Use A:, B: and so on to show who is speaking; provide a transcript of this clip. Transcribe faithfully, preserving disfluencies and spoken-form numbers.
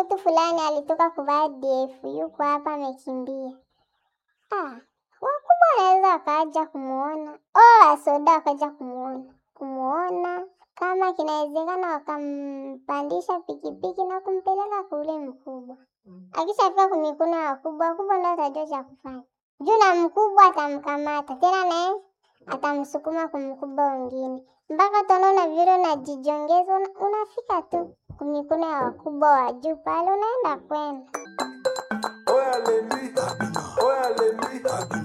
A: mtu fulani alitoka kuvaa D F, yuko hapa amekimbia. Ah, wakubwa wanaweza wakaja kumuona. Oh, wasoda wakaja kumuona. Kumuona. Kama kinawezekana wakampandisha pikipiki na kumpeleka kule mkubwa. Akishafika kwa mikono ya wakubwa, wakubwa ndio atajua cha kufanya. Juu na mkubwa atamkamata. Tena naye atamsukuma kwa mkubwa mwingine. Mpaka utaona vile unajijongeza, unafika tu kwa mikono ya wakubwa wa juu pale unaenda kwenda.